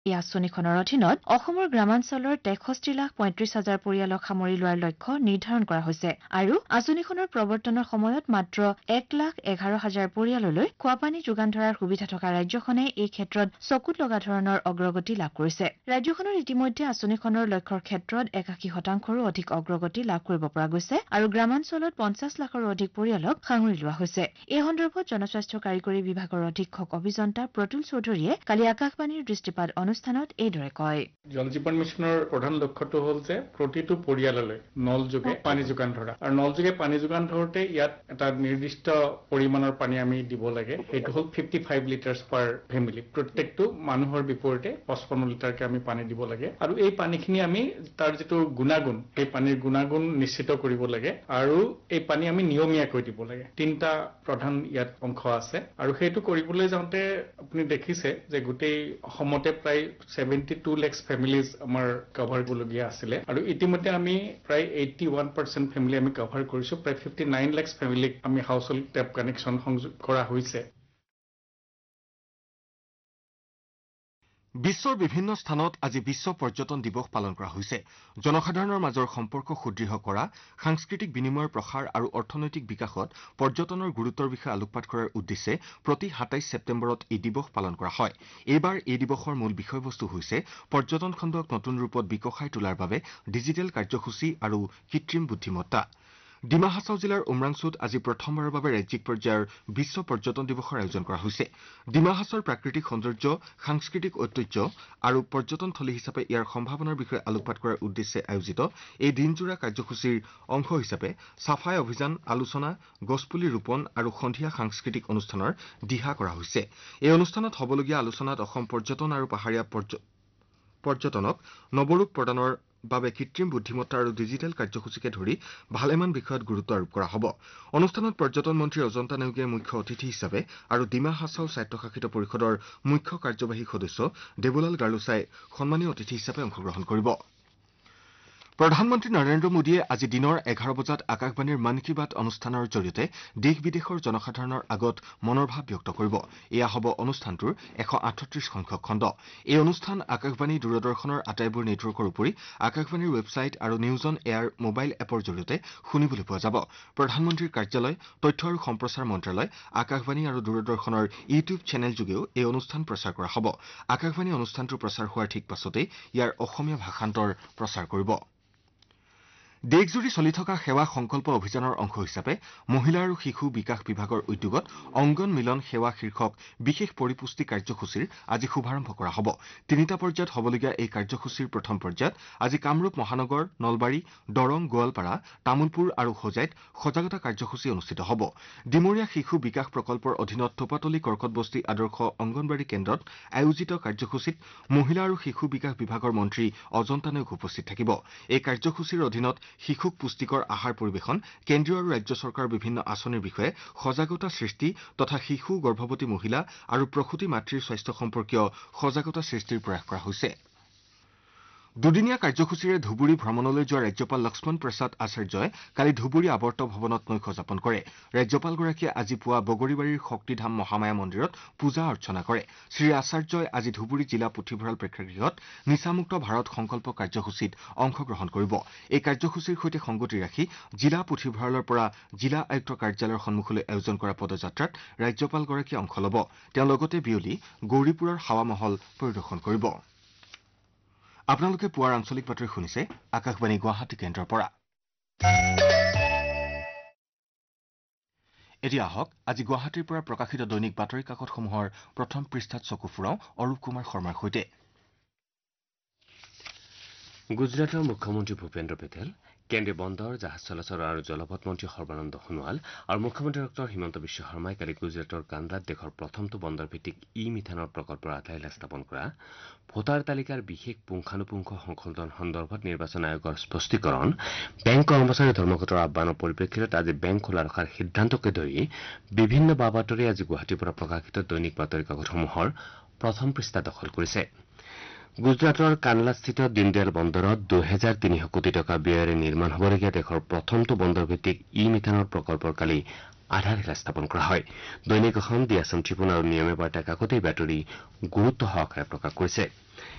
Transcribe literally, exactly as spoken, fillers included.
এই আঁচনিখনৰ অধীনত অসমৰ গ্ৰামাঞ্চলৰ তেষষ্ঠি লাখ পঁয়ত্ৰিশ হাজাৰ পৰিয়ালক সামৰি লোৱাৰ লক্ষ্য নিৰ্ধাৰণ কৰা হৈছে আৰু আঁচনিখনৰ প্ৰৱৰ্তনৰ সময়ত মাত্ৰ এক লাখ এঘাৰ হাজাৰ পৰিয়াললৈ খোৱাপানী যোগান ধৰাৰ সুবিধা থকা ৰাজ্যখনে এই ক্ষেত্ৰত চকুত লগা ধৰণৰ অগ্ৰগতি লাভ কৰিছে। ৰাজ্যখনৰ ইতিমধ্যে আঁচনিখনৰ লক্ষ্যৰ ক্ষেত্ৰত একাশী শতাংশৰো অধিক অগ্ৰগতি লাভ কৰিব পৰা গৈছে আৰু গ্ৰামাঞ্চলত পঞ্চাছ লাখৰো অধিক পৰিয়ালক সাঙুৰি লোৱা হৈছে। এই সন্দৰ্ভত জনস্বাস্থ্য কাৰিকৰী বিভাগৰ অধীক্ষক অভিযন্তা প্ৰতুল চৌধুৰীয়ে কালি আকাশবাণীৰ দৃষ্টিপাত অনুষ্ঠানত এইদৰে কয়। জল জীৱন মিছনৰ প্ৰধান লক্ষ্যটো হ'ল যে প্ৰতিটো পৰিয়াললৈ নল যোগে পানী যোগান ধৰা আৰু নল যোগে পানী যোগান ধৰোতে ইয়াত এটা নিৰ্দিষ্ট পৰিমাণৰ পানী আমি দিব লাগে। সেইটো হ'ল ফিফটি ফাইভ লিটাৰ্ছ পাৰ ফেমিলি। প্ৰত্যেকটো মানুহৰ বিপৰীতে পঁচপন্ন লিটাৰকে আমি পানী দিব লাগে আৰু এই পানীখিনি আমি তাৰ যিটো গুণাগুণ সেই পানীৰ গুণাগুণ নিশ্চিত কৰিব লাগে আৰু এই পানী আমি নিয়মীয়াকৈ দিব লাগে। তিনিটা প্ৰধান ইয়াত অংশ আছে আৰু সেইটো কৰিবলৈ যাওঁতে আপুনি দেখিছে যে গোটেই অসমতে প্ৰায় ছেভেণ্টি টু লেক্স ফেমিলিজ আমাৰ কভাৰ কৰিবলগীয়া আছিলে আৰু ইতিমধ্যে আমি প্ৰায় এইটি ওৱান পাৰ্চেণ্ট ফেমিলি আমি কভাৰ কৰিছো। প্ৰায় ফিফটি নাইন লেক্স ফেমিলিক আমি হাউচ হোল্ড টেপ কানেকশ্যন সংযোগ কৰা হৈছে। বিশ্বৰ বিভিন্ন স্থানত আজি বিশ্ব পৰ্যটন দিৱস পালন কৰা হৈছে। জনসাধাৰণৰ মাজৰ সম্পৰ্ক সুদৃঢ় কৰা, সাংস্কৃতিক বিনিময়ৰ প্ৰসাৰ আৰু অৰ্থনৈতিক বিকাশত পৰ্যটনৰ গুৰুত্বৰ বিষয়ে আলোকপাত কৰাৰ উদ্দেশ্যে প্ৰতি সাতাইশ ছেপ্টেম্বৰত এই দিৱস পালন কৰা হয়। এইবাৰ এই দিৱসৰ মূল বিষয়বস্তু হৈছে পৰ্যটন খণ্ডক নতুন ৰূপত বিকশাই তোলাৰ বাবে ডিজিটেল কাৰ্যসূচী আৰু কৃত্ৰিম বুদ্ধিমত্তা। ডিমা হাছাও জিলাৰ উমৰাংচুত আজি প্ৰথমবাৰৰ বাবে ৰাজ্যিক পৰ্যায়ৰ বিশ্ব পৰ্যটন দিৱসৰ আয়োজন কৰা হৈছে। ডিমা হাছাওৰ প্ৰাকৃতিক সৌন্দৰ্য, সাংস্কৃতিক ঐতিহ্য আৰু পৰ্যটনথলী হিচাপে ইয়াৰ সম্ভাৱনাৰ বিষয়ে আলোকপাত কৰাৰ উদ্দেশ্যে আয়োজিত এই দিনজোৰা কাৰ্যসূচীৰ অংশ হিচাপে চাফাই অভিযান, আলোচনা, গছপুলি ৰোপণ আৰু সন্ধিয়া সাংস্কৃতিক অনুষ্ঠানৰ দিহা কৰা হৈছে। এই অনুষ্ঠানত হ'বলগীয়া আলোচনাত অসম পৰ্যটন আৰু পাহাৰীয়া পৰ্যটনক নৱৰূপ প্ৰদানৰ বাবে কৃত্ৰিম বুদ্ধিমত্তা আৰু ডিজিটেল কাৰ্যসূচীকে ধৰি ভালেমান বিষয়ত গুৰুত্ব আৰোপ কৰা হ'ব। অনুষ্ঠানত পৰ্যটন মন্ত্ৰী অজন্তা নেওগে মুখ্য অতিথি হিচাপে আৰু ডিমা হাছাও স্বায়ত্তশাসিত পৰিষদৰ মুখ্য কাৰ্যবাহী সদস্য দেৱলাল গাৰ্লোচাই সন্মানীয় অতিথি হিচাপে অংশগ্ৰহণ কৰিব। প্ৰধানমন্ত্ৰী নৰেন্দ্ৰ মোদীয়ে আজি দিনৰ এঘাৰ বজাত আকাশবাণীৰ মন কী বাত অনুষ্ঠানৰ জৰিয়তে দেশ বিদেশৰ জনসাধাৰণৰ আগত মনৰ ভাৱ ব্যক্ত কৰিব। এয়া হ'ব অনুষ্ঠানটোৰ এশ আঠত্ৰিশ সংখ্যক খণ্ড। এই অনুষ্ঠান আকাশবাণী, দূৰদৰ্শনৰ আটাইবোৰ নেটৱৰ্কৰ উপৰি আকাশবাণীৰ ৱেবছাইট আৰু নিউজ অন এয়াৰ মোবাইল এপৰ জৰিয়তে শুনিবলৈ পোৱা যাব। প্ৰধানমন্ত্ৰীৰ কাৰ্যালয়, তথ্য আৰু সম্প্ৰচাৰ মন্ত্ৰালয়, আকাশবাণী আৰু দূৰদৰ্শনৰ ইউটিউব চেনেল যোগেও এই অনুষ্ঠান প্ৰচাৰ কৰা হ'ব। আকাশবাণী অনুষ্ঠানটো প্ৰচাৰ হোৱাৰ ঠিক পাছতেই ইয়াৰ অসমীয়া ভাষান্তৰ প্ৰচাৰ কৰিব। দেশজুৰি চলি থকা সেৱা সংকল্প অভিযানৰ অংশ হিচাপে মহিলা আৰু শিশু বিকাশ বিভাগৰ উদ্যোগত অংগন মিলন সেৱা শীৰ্ষক বিশেষ পৰিপুষ্টি কাৰ্যসূচীৰ আজি শুভাৰম্ভ কৰা হ'ব। তিনিটা পৰ্যায়ত হ'বলগীয়া এই কাৰ্যসূচীৰ প্ৰথম পৰ্যায়ত আজি কামৰূপ মহানগৰ, নলবাৰী, দৰং, গোৱালপাৰা, তামুলপুৰ আৰু হোজাইত সজাগতা কাৰ্যসূচী অনুষ্ঠিত হ'ব। ডিমৰীয়া শিশু বিকাশ প্ৰকল্পৰ অধীনত থোপাতলী কৰ্কটবস্তি আদৰ্শ অংগনবাড়ী কেন্দ্ৰত আয়োজিত কাৰ্যসূচীত মহিলা আৰু শিশু বিকাশ বিভাগৰ মন্ত্ৰী অজন্তা নেওগ উপস্থিত থাকিব। এই কাৰ্যসূচীৰ অধীনত শিশুক পুষ্টিকৰ আহাৰ পৰিৱেশন, কেন্দ্ৰীয় আৰু ৰাজ্য চৰকাৰৰ বিভিন্ন আঁচনিৰ বিষয়ে সজাগতা সৃষ্টি তথা শিশু, গৰ্ভৱতী মহিলা আৰু প্ৰসূতি মাতৃৰ স্বাস্থ্য সম্পৰ্কীয় সজাগতা সৃষ্টিৰ প্ৰয়াস কৰা হৈছে। দুদিনীয়া কাৰ্যসূচীৰে ধুবুৰী ভ্ৰমণলৈ যোৱা ৰাজ্যপাল লক্ষ্মণ প্ৰসাদ আচাৰ্যই কালি ধুবুৰী আৱৰ্ত ভৱনত নৈশ যাপন কৰে। ৰাজ্যপালগৰাকীয়ে আজি পুৱা বগৰীবাৰীৰ শক্তিধাম মহামায়া মন্দিৰত পূজা অৰ্চনা কৰে। শ্ৰী আচাৰ্যই আজি ধুবুৰী জিলা পুথিভঁৰাল প্ৰেক্ষাগৃহত নিচামুক্ত ভাৰত সংকল্প কাৰ্যসূচীত অংশগ্ৰহণ কৰিব। এই কাৰ্যসূচীৰ সৈতে সংগতি ৰাখি জিলা পুথিভঁৰালৰ পৰা জিলা আয়ুক্ত কাৰ্যালয়ৰ সন্মুখলৈ আয়োজন কৰা পদযাত্ৰাত ৰাজ্যপালগৰাকীয়ে অংশ ল'ব। তেওঁ লগতে বিয়লি গৌৰীপুৰৰ হাৱা মহল পৰিদৰ্শন কৰিব। আপোনালোকে পুৱাৰ আঞ্চলিক বাতৰি শুনিছে আকাশবাণী গুৱাহাটী কেন্দ্ৰৰ পৰা। এতিয়া আহক আজি গুৱাহাটীৰ পৰা প্ৰকাশিত দৈনিক বাতৰি কাকতসমূহৰ প্ৰথম পৃষ্ঠাত চকু ফুৰাওঁ অৰূপ কুমাৰ শৰ্মাৰ সৈতে। গুজৰাটৰ মুখ্যমন্ত্ৰী ভূপেন্দ্ৰ পেটেল, কেন্দ্ৰীয় বন্দৰ, জাহাজ চলাচল আৰু জলপথ মন্ত্ৰী সৰ্বানন্দ সোণোৱাল আৰু মুখ্যমন্ত্ৰী ডক্টৰ হিমন্ত বিশ্ব শৰ্মাই কালি গুজৰাটৰ কান্দাত দেশৰ প্ৰথমটো বন্দৰভিত্তিক ই মিথানৰ প্ৰকল্পৰ আধাৰশিলা স্থাপন কৰা, ভোটাৰ তালিকাৰ বিশেষ পুংখানুপুংখ সংশোধন সন্দৰ্ভত নিৰ্বাচন আয়োগৰ স্পষ্টীকৰণ, বেংক কৰ্মচাৰী ধৰ্মঘটৰ আহ্বানৰ পৰিপ্ৰেক্ষিতত আজি বেংক খোলা ৰখাৰ সিদ্ধান্তকে ধৰি বিভিন্ন বা বাতৰি আজি গুৱাহাটীৰ পৰা প্ৰকাশিত দৈনিক বাতৰি কাকতসমূহৰ প্ৰথম পৃষ্ঠা দখল কৰিছে। গুজৰাটৰ কানলাস্থিত দীনদয়াল বন্দৰত দুহেজাৰ তিনিশ কোটি টকা ব্যয়েৰে নিৰ্মাণ হ'বলগীয়া দেশৰ প্ৰথমটো বন্দৰভিত্তিক ই মিথানৰ প্ৰকল্পৰ কালি আধাৰশিলা স্থাপন কৰা হয়। দৈনিক অসম, দি আছাম ট্ৰিবিউন আৰু নিয়মীয়া বাৰ্তা কাকতে এই বাতৰি গুৰুত্ব সহকাৰে প্ৰকাশ কৰিছে।